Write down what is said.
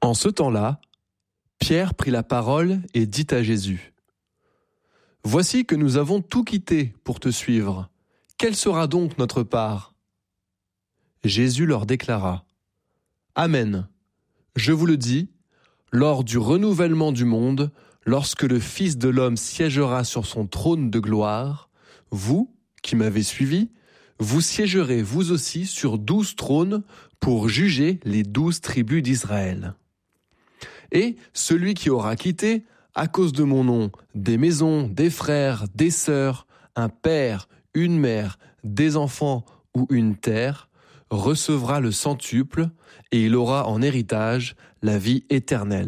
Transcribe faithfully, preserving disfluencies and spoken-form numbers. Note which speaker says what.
Speaker 1: En ce temps-là, Pierre prit la parole et dit à Jésus : « Voici que nous avons tout quitté pour te suivre. Quelle sera donc notre part ? » Jésus leur déclara : « Amen. Je vous le dis, lors du renouvellement du monde, lorsque le Fils de l'homme siégera sur son trône de gloire, vous, qui m'avez suivi, vous siégerez vous aussi sur douze trônes pour juger les douze tribus d'Israël. Et celui qui aura quitté, à cause de mon nom, des maisons, des frères, des sœurs, un père, une mère, des enfants ou une terre, recevra le centuple et il aura en héritage la vie éternelle. »